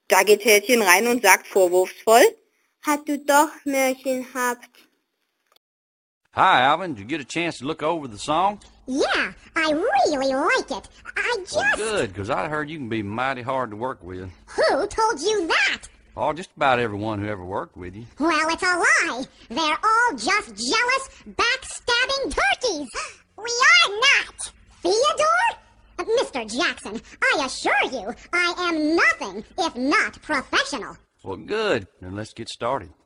Da geht Häschen rein und sagt vorwurfsvoll, Hast du doch märchenhaft. Hi, Alvin. Did you get a chance to look over the song? Yeah, I really like it. I just... Well, good, because I heard you can be mighty hard to work with. Who told you that? Oh, just about everyone who ever worked with you. Well, it's a lie. They're all just jealous, backstabbing turkeys. We are not. Theodore? Mr. Jackson, I assure you, I am nothing if not professional. Well, good. Then let's get started.